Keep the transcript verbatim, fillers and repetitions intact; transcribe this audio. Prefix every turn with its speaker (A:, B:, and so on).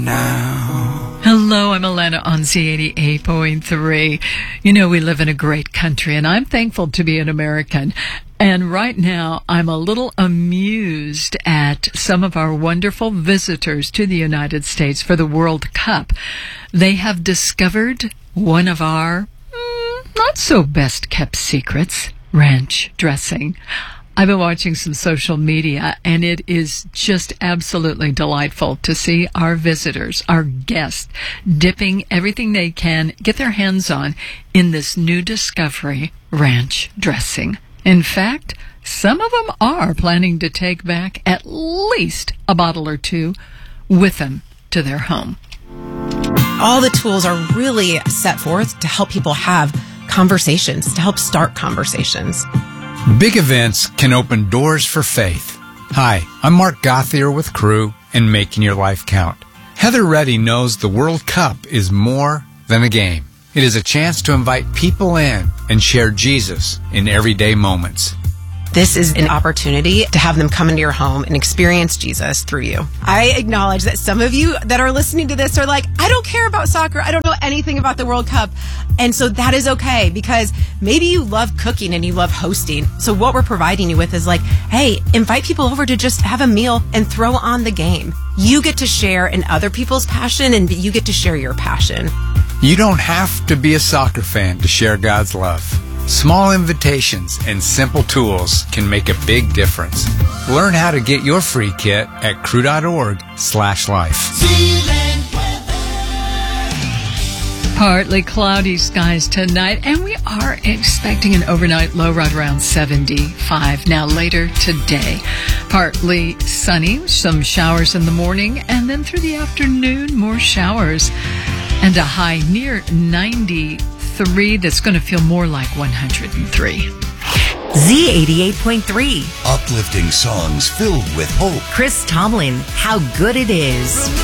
A: Now.
B: Hello, I'm Alana on Z eighty-eight point three. You know, we live in a great country, and I'm thankful to be an American. And right now, I'm a little amused at some of our wonderful visitors to the United States for the World Cup. They have discovered one of our mm, not-so-best-kept secrets, ranch dressing. I've been watching some social media, and it is just absolutely delightful to see our visitors, our guests, dipping everything they can get their hands on in this new discovery, ranch dressing. In fact, some of them are planning to take back at least a bottle or two with them to their home.
C: All the tools are really set forth to help people have conversations, to help start conversations.
D: Big events can open doors for faith. Hi, I'm Mark Gothier with Crew and Making Your Life Count. Heather Reddy knows the World Cup is more than a game. It is a chance to invite people in and share Jesus in everyday moments.
C: This is an opportunity to have them come into your home and experience Jesus through you. I acknowledge that some of you that are listening to this are like, I don't care about soccer. I don't know anything about the World Cup. And so that is okay, because maybe you love cooking and you love hosting. So what we're providing you with is like, hey, invite people over to just have a meal and throw on the game. You get to share in other people's passion, and you get to share your passion.
D: You don't have to be a soccer fan to share God's love. Small invitations and simple tools can make a big difference. Learn how to get your free kit at crew.org slash life.
B: Partly cloudy skies tonight, and we are expecting an overnight low right around seventy-five. Now later today, partly sunny, some showers in the morning, and then through the afternoon, more showers, and a high near ninety-three that's going to feel more like one hundred three.
E: Z eighty-eight point three.
A: Uplifting songs filled with hope.
E: Chris Tomlin, How Good It Is.